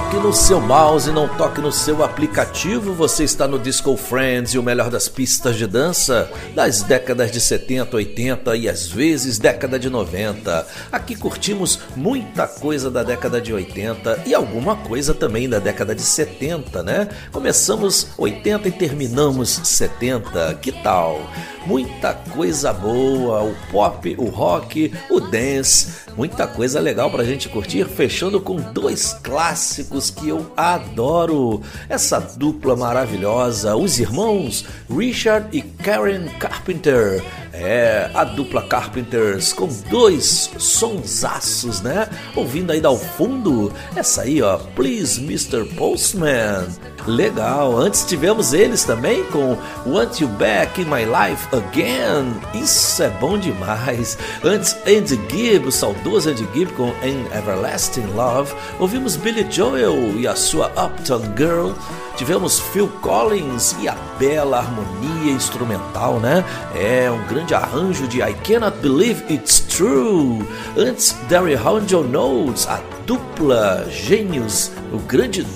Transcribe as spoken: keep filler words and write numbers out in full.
toque no seu mouse, não toque no seu aplicativo. Você está no Disco Friends e o melhor das pistas de dança das décadas de setenta, oitenta e às vezes década de noventa. Aqui curtimos muita coisa da década de oitenta e alguma coisa também da década de setenta, né? Começamos oitenta e terminamos setenta. Que tal? Muita coisa boa, o pop, o rock, o dance, muita coisa legal pra gente curtir, fechando com dois clássicos que eu adoro. Essa dupla maravilhosa, os irmãos Richard e Karen Carpenter. É, a dupla Carpenters com dois sonsaços, né? Ouvindo aí ao fundo, essa aí, ó, Please mister Postman. Legal, antes tivemos eles também com Want You Back in My Life Again. Isso é bom demais. Antes, Andy Gibb, o saudoso Andy Gibb com An Everlasting Love. Ouvimos Billy Joel e a sua Uptown Girl. Tivemos Phil Collins e a bela harmonia instrumental, né? É um grande arranjo de I Cannot Believe It's True. Antes, Derry Hall and John Oates, a dupla gênios, o grande